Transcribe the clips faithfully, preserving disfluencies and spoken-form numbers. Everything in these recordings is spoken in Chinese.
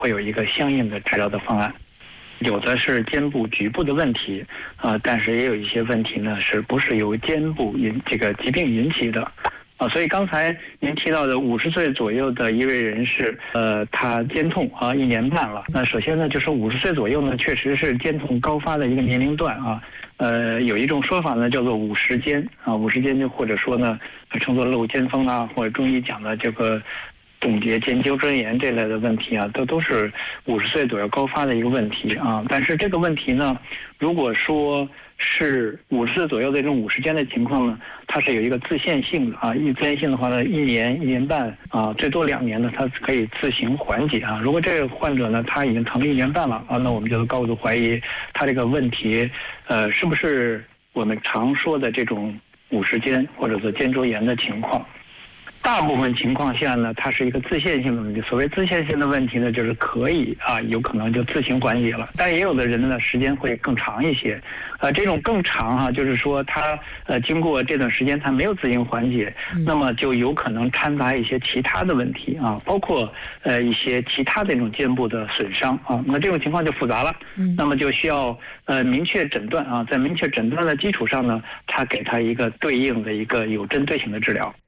会有一个相应的治疗的方案。有的是肩部局部的问题，啊、呃，但是也有一些问题呢，是不是由肩部引这个疾病引起的？啊，所以刚才您提到的五十岁左右的一位人士，呃，他肩痛啊一年半了。那首先呢，就是五十岁左右呢，确实是肩痛高发的一个年龄段啊。呃，有一种说法呢，叫做五十肩啊，五十肩就或者说呢，称作漏肩风啊，或者中医讲的这个冻结肩纠针炎这类的问题啊，都都是五十岁左右高发的一个问题啊。但是这个问题呢，如果说是五十岁左右的这种五十肩的情况呢，它是有一个自限性的啊，一自限性的话呢，一年一年半啊，最多两年呢，它可以自行缓解啊。如果这个患者呢，他已经疼了一年半了啊，那我们就高度怀疑他这个问题，呃，是不是我们常说的这种五十肩或者是肩周炎的情况。大部分情况下呢，它是一个自限性的问题。所谓自限性的问题呢，就是可以啊，有可能就自行缓解了。但也有的人呢，时间会更长一些。呃，这种更长哈、啊，就是说他呃经过这段时间他没有自行缓解，那么就有可能掺杂一些其他的问题啊，包括呃一些其他的这种肩部的损伤啊。那这种情况就复杂了，那么就需要呃明确诊断啊，在明确诊断的基础上呢，他给他一个对应的一个有针对性的治疗。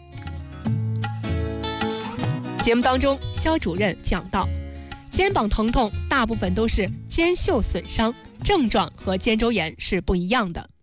节目当中，肖主任讲到，肩膀疼痛大部分都是肩袖损伤，症状和肩周炎是不一样的。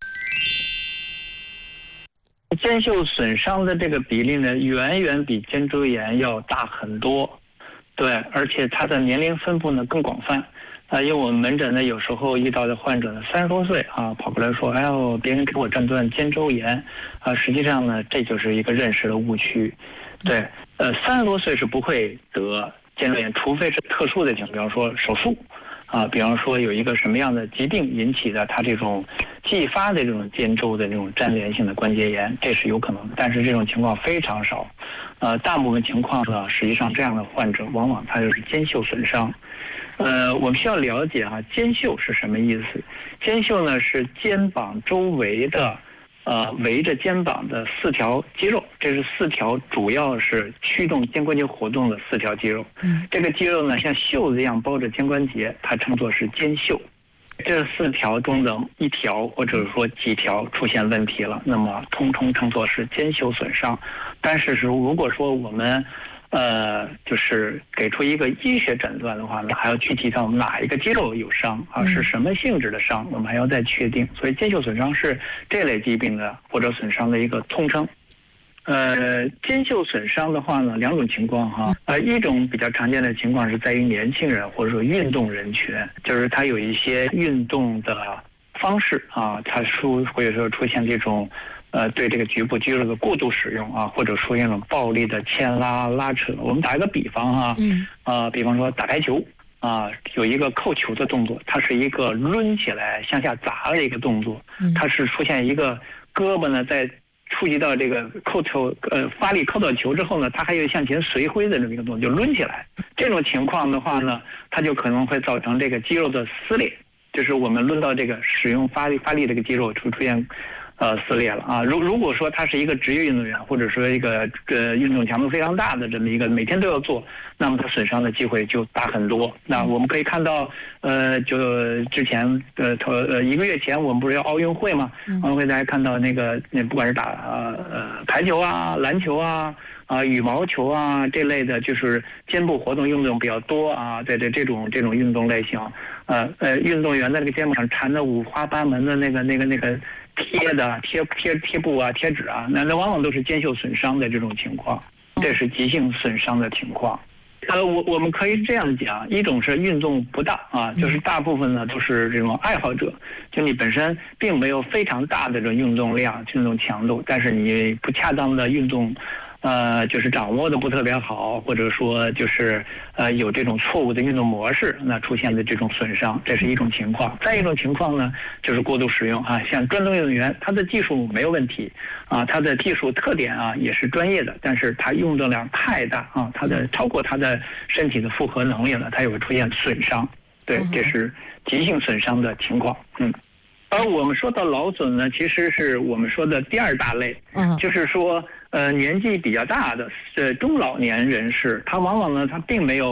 肩袖损伤的这个比例呢，远远比肩周炎要大很多，对，而且它的年龄分布呢更广泛。啊，因为我们门诊呢，有时候遇到的患者呢，三十多岁啊，跑过来说，哎呦，别人给我诊断肩周炎，啊，实际上呢，这就是一个认识的误区。对，呃，三十多岁是不会得肩周炎，除非是特殊的情况，比方说手术，啊，比方说有一个什么样的疾病引起的，他这种继发的这种肩周的这种粘连性的关节炎，这是有可能的，但是这种情况非常少。呃，大部分情况呢，实际上这样的患者往往他就是肩袖损伤。呃，我们需要了解啊，肩袖是什么意思？肩袖呢是肩膀周围的，呃，围着肩膀的四条肌肉，这是四条主要是驱动肩关节活动的四条肌肉。嗯，这个肌肉呢像袖子一样包着肩关节，它称作是肩袖。这四条中的一条或者说几条出现问题了，那么通通称作是肩袖损伤。但是是如果说我们呃，就是给出一个医学诊断的话呢，还要具体到哪一个肌肉有伤啊，是什么性质的伤，我们还要再确定。所以肩袖损伤是这类疾病的或者损伤的一个通称。呃，肩袖损伤的话呢，两种情况哈。呃，一种比较常见的情况是在于年轻人或者说运动人群，就是他有一些运动的方式啊，他出或者说出现这种。呃，对这个局部肌肉的过度使用啊，或者出现了暴力的牵拉拉扯。我们打一个比方啊，嗯，啊、呃，比方说打排球啊，有一个扣球的动作，它是一个抡起来向下砸的一个动作，它是出现一个胳膊呢在触及到这个扣球呃发力扣到球之后呢，它还有向前随挥的这么一个动作，就抡起来。这种情况的话呢，它就可能会造成这个肌肉的撕裂，就是我们抡到这个使用发力发力这个肌肉出出现。呃，撕裂了啊！如如果说他是一个职业运动员，或者说一个呃运动强度非常大的这么一个每天都要做，那么他损伤的机会就大很多。那我们可以看到，呃，就之前呃头呃一个月前我们不是要奥运会嘛？奥运会大家看到那个那不管是打呃呃排球啊、篮球啊。啊，羽毛球啊这类的，就是肩部活动运动比较多啊，在这这种这种运动类型，呃呃，运动员在这个肩膀上缠的五花八门的那个那个那个贴的贴贴贴布啊、贴纸啊，那那往往都是肩袖损伤的这种情况，这是急性损伤的情况。呃，我我们可以这样讲，一种是运动不大啊，就是大部分呢都是这种爱好者，就你本身并没有非常大的这种运动量、运动强度，但是你不恰当的运动。呃，就是掌握的不特别好，或者说就是呃有这种错误的运动模式，那出现的这种损伤，这是一种情况。再一种情况呢，就是过度使用啊，像专业运动员，他的技术没有问题啊，他的技术特点啊也是专业的，但是他运动量太大啊，他的超过他的身体的负荷能力了，他也会出现损伤。对，这是急性损伤的情况。嗯。而我们说到劳损呢，其实是我们说的第二大类，嗯，就是说，呃，年纪比较大的呃中老年人士，他往往呢，他并没有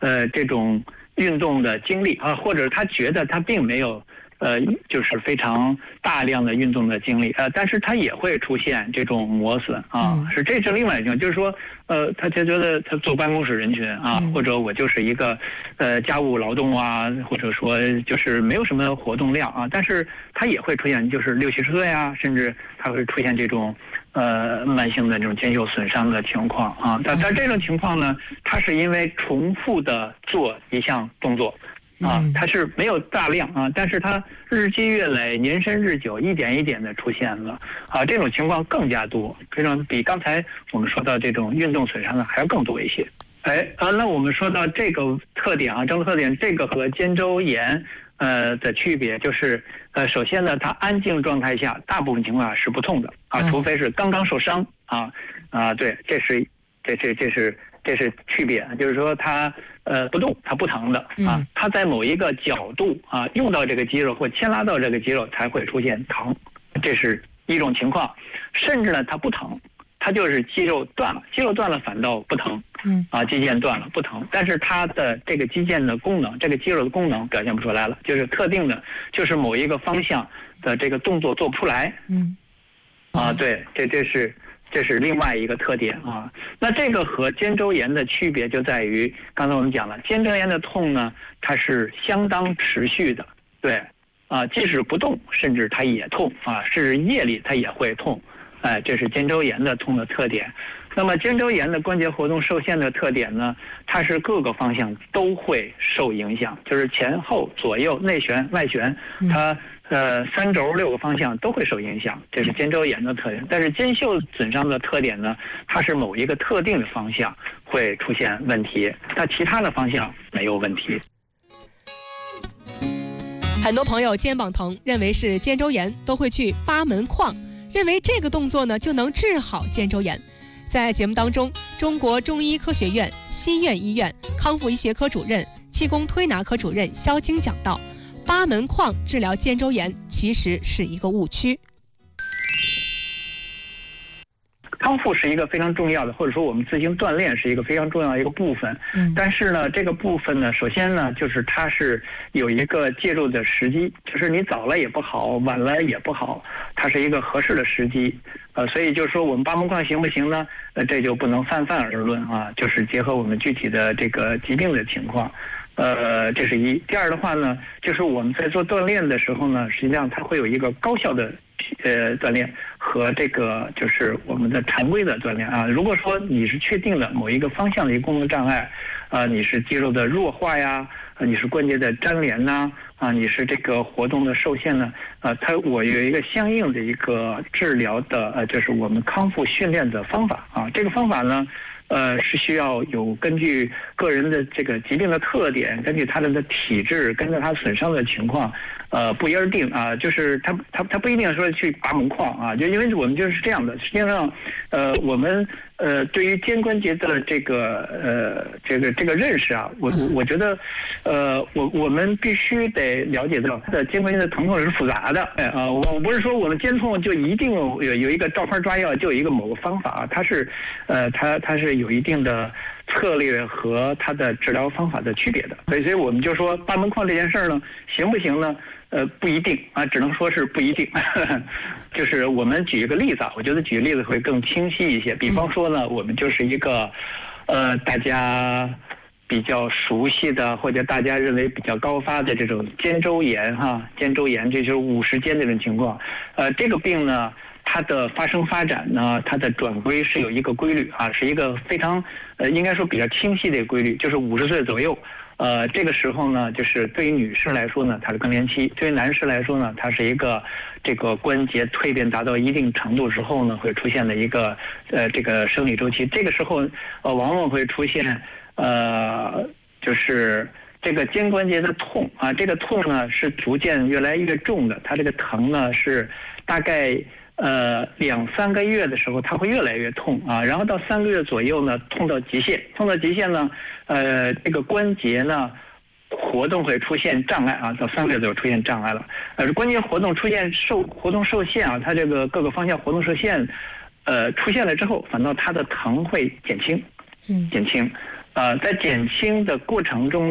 呃这种运动的经历啊，或者他觉得他并没有。呃，就是非常大量的运动的经历，呃，但是他也会出现这种磨损啊，嗯、是这是另外一种，就是说，呃，他就觉得他坐办公室人群啊，嗯、或者我就是一个呃家务劳动啊，或者说就是没有什么活动量啊，但是他也会出现就是六七十岁啊，甚至他会出现这种呃慢性的这种肩袖损伤的情况啊，但但这种情况呢，它是因为重复的做一项动作。啊，它是没有大量啊，但是它日积月累、年深日久，一点一点的出现了啊，这种情况更加多，这种比刚才我们说到这种运动损伤的还要更多一些。哎啊，那我们说到这个特点啊，症状特点，这个和肩周炎呃的区别就是，呃，首先呢，它安静状态下，大部分情况是不痛的啊，除非是刚刚受伤啊啊，对，这是这这这是这是区别，就是说它。呃，不动，它不疼的啊，它在某一个角度啊，用到这个肌肉或牵拉到这个肌肉才会出现疼，这是一种情况。甚至呢，它不疼，它就是肌肉断了，肌肉断了反倒不疼，嗯，啊，肌腱断了不疼，但是它的这个肌腱的功能，这个肌肉的功能表现不出来了，就是特定的，就是某一个方向的这个动作做不出来，嗯，啊，对，这这是。这是另外一个特点啊。那这个和肩周炎的区别就在于，刚才我们讲了，肩周炎的痛呢，它是相当持续的，对，啊，即使不动，甚至它也痛啊，是夜里它也会痛，哎，这是肩周炎的痛的特点。那么肩周炎的关节活动受限的特点呢，它是各个方向都会受影响，就是前后左右内旋外旋，它。呃，三轴六个方向都会受影响，这是肩周炎的特点。但是肩袖损伤的特点呢，它是某一个特定的方向会出现问题，但其他的方向没有问题。 很多朋友肩膀疼，认为是肩周炎，都会去扒门框，认为这个动作呢就能治好肩周炎。在节目当中，中国中医科学院新院医院康复医学科主任、气功推拿科主任肖晶讲到。扒门框治疗肩周炎其实是一个误区。 康复是一个非常重要的，或者说我们自行锻炼是一个非常重要的一个部分。嗯，但是呢，这个部分呢，首先呢，就是它是有一个介入的时机，就是你早了也不好，晚了也不好，它是一个合适的时机。呃，所以就是说我们扒门框行不行呢？呃，这就不能泛泛而论啊，就是结合我们具体的这个疾病的情况。呃，这是一。第二的话呢，就是我们在做锻炼的时候呢，实际上它会有一个高效的呃锻炼和这个就是我们的常规的锻炼啊。如果说你是确定了某一个方向的一个功能障碍，啊，你是肌肉的弱化呀，啊，你是关节的粘连呐，啊，你是这个活动的受限呢，啊，它我有一个相应的一个治疗的呃，就是我们康复训练的方法啊。这个方法呢。呃，是需要有根据个人的这个疾病的特点，根据他的体质，根据他损伤的情况，呃，不一而定啊。就是他他他不一定说去扒门框啊，就因为我们就是这样的。实际上，呃，我们呃对于肩关节的这个呃这个这个认识啊，我我觉得，呃，我我们必须得了解到它的肩关节的疼痛是复杂的。哎啊，我不是说我们肩痛就一定有有一个照方抓药，就有一个某个方法，它是呃它它是。有一定的策略和它的治疗方法的区别的，所以所以我们就说扒门框这件事儿呢，行不行呢？呃，不一定啊，只能说是不一定。就是我们举一个例子啊，我觉得举例子会更清晰一些。比方说呢，我们就是一个呃大家比较熟悉的或者大家认为比较高发的这种肩周炎哈，肩周炎这就是五十肩这种情况。呃，这个病呢。它的发生发展呢，它的转归是有一个规律啊，是一个非常呃，应该说比较清晰的规律，就是五十岁左右，呃，这个时候呢，就是对于女士来说呢，它是更年期；对于男士来说呢，它是一个这个关节蜕变达到一定程度之后呢，会出现的一个呃这个生理周期。这个时候呃，往往会出现呃，就是这个肩关节的痛啊，这个痛呢是逐渐越来越重的，它这个疼呢是大概。呃，两三个月的时候，它会越来越痛啊，然后到三个月左右呢，痛到极限，痛到极限呢，呃，这个关节呢活动会出现障碍啊，到三个月左右出现障碍了。呃，关节活动出现受活动受限啊，它这个各个方向活动受限，呃，出现了之后，反倒它的疼会减轻，嗯，减轻。 呃，在减轻的过程中